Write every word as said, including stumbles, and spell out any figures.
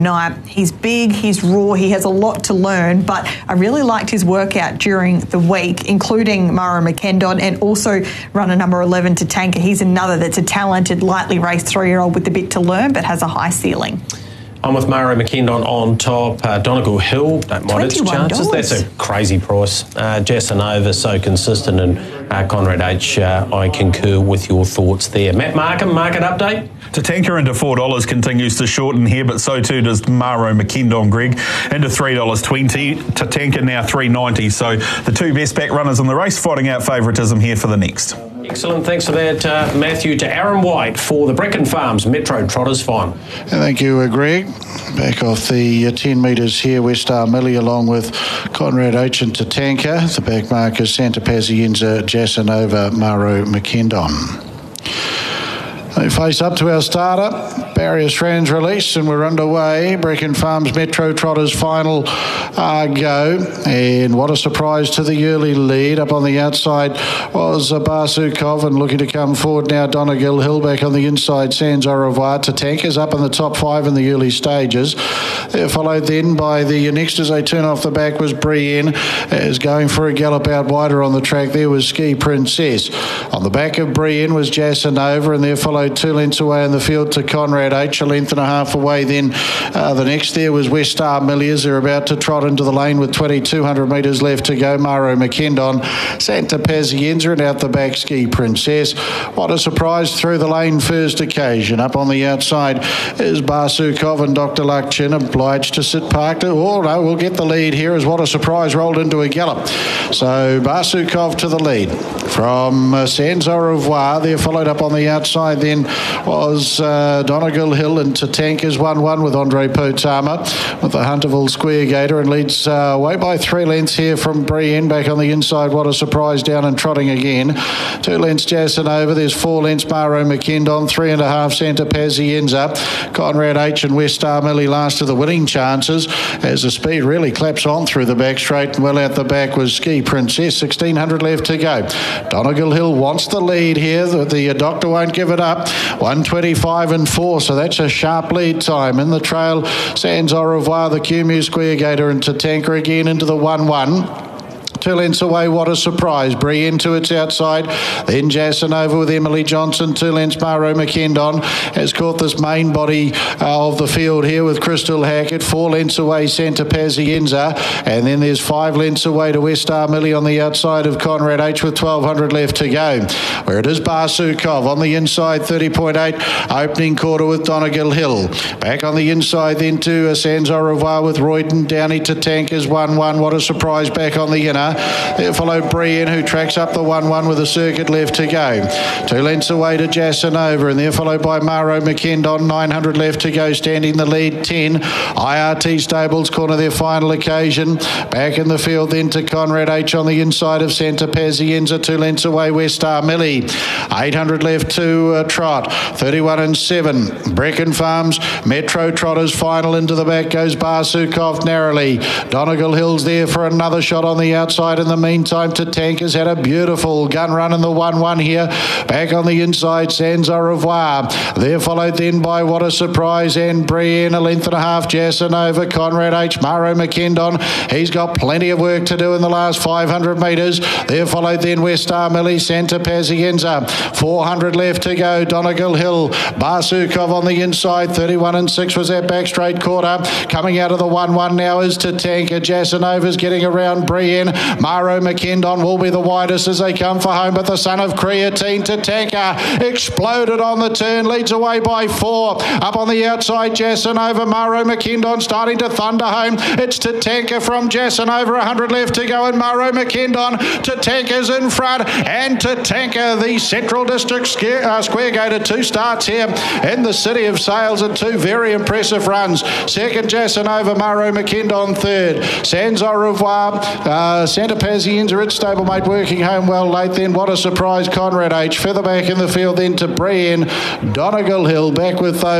Night. He's big, he's raw, he has a lot to learn, but I really liked his workout during the week, including Maro McKendon, and also runner number eleven, Tatanka. He's another that's a talented, lightly raced three-year-old with a bit to learn, but has a high ceiling. I'm with Maro McKendon on top. Uh, Donegal Hill, don't mind its chances. That's a crazy price. Uh, Jassanova, so consistent, and uh, Conrad H, uh, I concur with your thoughts there. Matt Markham, market update. Tatanka into four dollars continues to shorten here, but so too does Maro McKendon, Greg, into three dollars twenty. Tatanka now three dollars ninety. So the two best back runners in the race fighting out favouritism here for the next. Excellent. Thanks for that, uh, Matthew. To Aaron White for the Brecon Farms Metro Trotters final. Thank you, uh, Greg. Back off the uh, ten metres here, West Star Millie along with Conrad H and Tatanka. The back markers Santa Pazienza, Jassanova, Maro McKendon. They face up to our starter. Barrier strands released and we're underway. Brecon Farms Metro Trotters final uh, go. And what a surprise to the early lead. Up on the outside was uh, Barsukov, and looking to come forward now Donegal Hill. Back on the inside, Sans Au Revoir. Tatanka's up in the top five in the early stages. They're followed then by the next as they turn off the back was Brienne, as going for a gallop out wider on the track there was Ski Princess. On the back of Brienne was Jassanova, and they're followed two lengths away in the field to Conrad H, a length and a half away. Then uh, the next there was West Star Milliers. They're about to trot into the lane with twenty-two hundred metres left to go. Maro McKendon, Santa Pazienza, and out the back Ski Princess. What a surprise through the lane first occasion. Up on the outside is Barsukov and Doctor Luckchin, obliged to sit parked. Oh no, we'll get the lead here as What a Surprise rolled into a gallop. So Barsukov to the lead from uh, Sans Au Revoir. They're followed up on the outside then was uh, Donegal Hill, and Tatanka's one one with Andre Potama with the Hunterville Square Gator, and leads uh, away by three lengths here from Brienne. Back on the inside, What a Surprise down and trotting again. Two lengths Jassanova. There's four lengths Maro McKendon, three and a half Santa Pazienza. Conrad H and West Star Millie last of the winning chances as the speed really claps on through the back straight, and well out the back was Ski Princess. sixteen hundred left to go. Donegal Hill wants the lead here. The, the doctor won't give it up. one twenty-five and four, so that's a sharp lead time. In the trail, Sans Au Revoir, the Q-Mu Square Gator, and Tatanka again into the one one. Two lengths away, What a Surprise. Brienne to its outside. Then Jassanova with Emily Johnson. Two lengths, Maro McKendon has caught this main body uh, of the field here with Crystal Hackett. Four lengths away, Santa Pazienza. And then there's five lengths away to West Star Millie on the outside of Conrad H with twelve hundred left to go. Where it is Barsukov on the inside, thirty point eight. Opening quarter with Donegal Hill. Back on the inside then to uh, Sans Au Revoir with Royden. Downey to Tankers one one. What a Surprise back on the inner. There followed Brienne, who tracks up the one one with a circuit left to go. Two lengths away to Jassanova, and they're followed by Maro McKendon. nine hundred left to go, standing the lead ten. I R T Stables corner their final occasion. Back in the field then to Conrad H on the inside of Santa Pazienza. Two lengths away, West Star Millie. eight hundred left to uh, trot. thirty-one and seven. Brecon Farms Metro Trotters final. Into the back goes Barsukov narrowly. Donegal Hill's there for another shot on the outside. In the meantime, Tatanka's had a beautiful gun run in the one one here. Back on the inside, Sans Au Revoir. They're followed then by What a Surprise and Brienne, a length and a half. Jassanova, Conrad H, Maro McKendon. He's got plenty of work to do in the last five hundred metres. They're followed then West Star Millie, Santa Pazienza. four hundred left to go. Donegal Hill. Barsukov on the inside. thirty-one and six was that back straight quarter. Coming out of the one one now is Tatanka. Jassanova's getting around Brienne. Maro McKendon will be the widest as they come for home, but the son of creatine, Tatanka, exploded on the turn, leads away by four. Up on the outside, Jassanova, Maro McKendon starting to thunder home. It's Tatanka from Jassanova, one hundred left to go, and Maro McKendon. Tatanka's in front, and Tatanka, the Central District Square, uh, Square Gator, two starts here in the City of Sales and two very impressive runs. Second, Jassanova, Maro McKendon third. Sans Au Revoir, uh, Santa Pazienza, its stablemate, working home well late then. What a Surprise, Conrad H. Feather back in the field then to Brienne. Donegal Hill back with those.